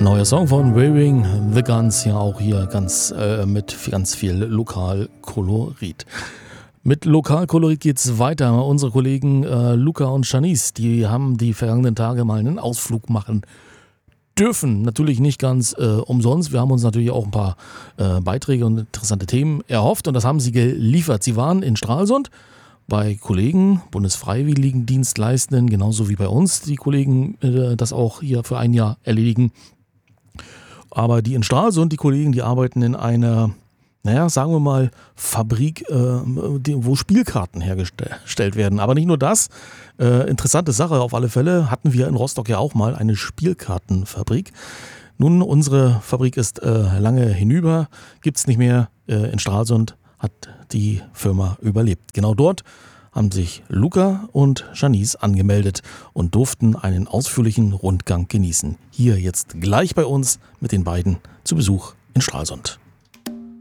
Neuer Song von Wearing the Guns, ja auch hier mit ganz viel Lokalkolorit. Mit Lokalkolorit geht's weiter. Unsere Kollegen Luca und Shanice, die haben die vergangenen Tage mal einen Ausflug machen dürfen. Natürlich nicht ganz umsonst. Wir haben uns natürlich auch ein paar Beiträge und interessante Themen erhofft und das haben sie geliefert. Sie waren in Stralsund bei Kollegen, Bundesfreiwilligendienstleistenden, genauso wie bei uns die Kollegen das auch hier für ein Jahr erledigen. Aber die in Stralsund, die Kollegen, die arbeiten in einer, sagen wir mal, Fabrik, wo Spielkarten hergestellt werden. Aber nicht nur das, interessante Sache auf alle Fälle, hatten wir in Rostock ja auch mal eine Spielkartenfabrik. Nun, unsere Fabrik ist lange hinüber, gibt es nicht mehr. In Stralsund hat die Firma überlebt. Genau dort haben sich Luca und Shanice angemeldet und durften einen ausführlichen Rundgang genießen. Hier jetzt gleich bei uns mit den beiden zu Besuch in Stralsund.